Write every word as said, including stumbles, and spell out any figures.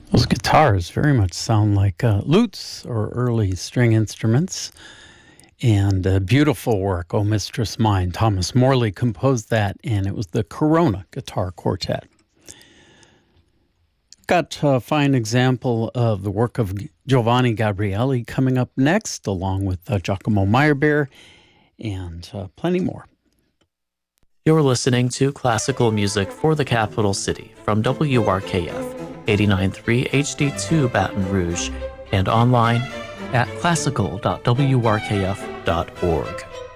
Those guitars very much sound like uh, lutes or early string instruments. And uh, beautiful work, Oh Mistress Mine. Thomas Morley composed that, and it was the Corona Guitar Quartet. Got a fine example of the work of Giovanni Gabrieli coming up next, along with uh, Giacomo Meyerbeer, and uh, plenty more. You're listening to classical music for the capital city from W R K F eighty-nine point three H D two Baton Rouge and online at classical dot w r k f dot org.